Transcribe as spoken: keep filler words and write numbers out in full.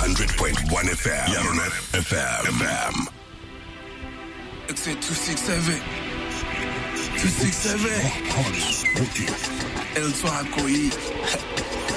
hundred point one F M. Yaronet F M. F M. Exit two six seven. two six seven. El Twakoi.